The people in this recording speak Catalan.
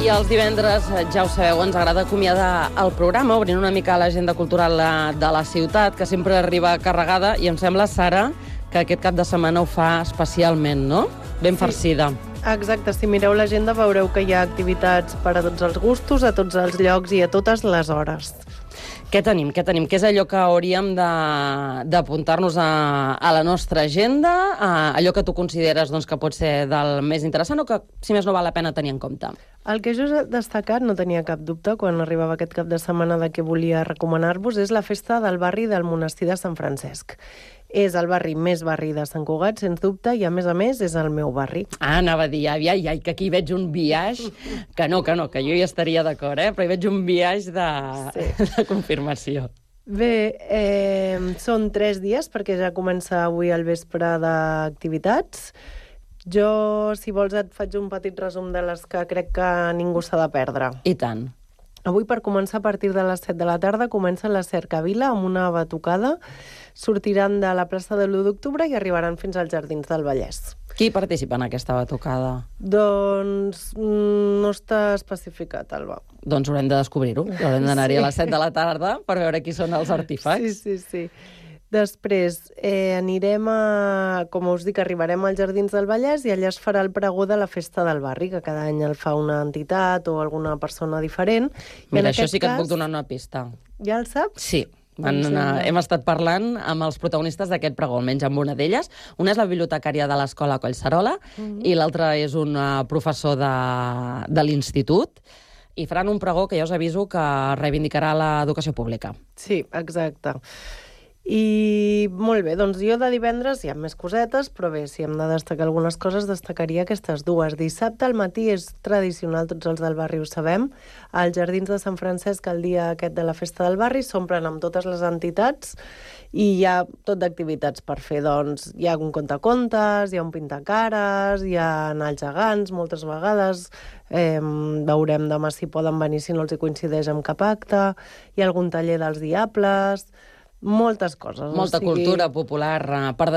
I els divendres, ja ho sabeu, ens agrada acomiadar el programa, obrint una mica l'agenda cultural de la ciutat, que sempre arriba carregada, i em sembla, Sara, que aquest cap de setmana ho fa especialment, no? Ben farcida. Exacte, si mireu l'agenda veureu que hi ha activitats per a tots els gustos, a tots els llocs i a totes les hores. Què tenim? Què és allò que hauríem d'apuntar-nos a la nostra agenda? Allò que tu consideres que pot ser del més interessant o que, si més no, val la pena tenir en compte? El que jo he destacat, no tenia cap dubte, quan arribava aquest cap de setmana de què volia recomanar-vos, és la festa del barri del Monestir de Sant Francesc. És el barri més barri de Sant Cugat, sens dubte, i a més, és el meu barri. Anava a dir, ai, que aquí veig un biaix, que jo hi estaria d'acord, però hi veig un biaix de confirmació. Bé, són 3 dies, perquè ja comença avui al vespre d'activitats. Jo, si vols, et faig un petit resum de les que crec que ningú s'ha de perdre. I tant. Avui, per començar, a partir de les 7 de la tarda, comença la cercavila amb una batucada. Sortiran de la plaça de l'1 d'octubre i arribaran fins als Jardins del Vallès. Qui participa en aquesta batucada? Doncs no està especificat, Alba. Doncs haurem de descobrir-ho. Haurem d'anar-hi a les 7 de la tarda per veure qui són els artefacts. Sí. Després anirem com us dic, arribarem als Jardins del Vallès i allà es farà el pregó de la festa del barri, que cada any el fa una entitat o alguna persona diferent. Mira, això sí que et puc donar una pista. Ja el saps? Sí. Hem estat parlant amb els protagonistes d'aquest pregó, almenys amb una d'elles. Una és la bibliotecària de l'escola Collserola i l'altra és un professor de l'institut, i faran un pregó que ja us aviso que reivindicarà l'educació pública. Sí, exacte. I molt bé, doncs jo de divendres hi ha més cosetes, però bé, si hem de destacar algunes coses, destacaria aquestes dues. Dissabte al matí és tradicional, tots els del barri ho sabem, als Jardins de Sant Francesc, el dia aquest de la festa del barri, s'omplen amb totes les entitats i hi ha tot d'activitats per fer. Doncs hi ha un contacontes, hi ha un pintacares, hi ha anar als gegants moltes vegades, veurem demà si poden venir, si no els hi coincideix amb cap acte, hi ha algun taller dels diables, moltes coses. Molta cultura popular per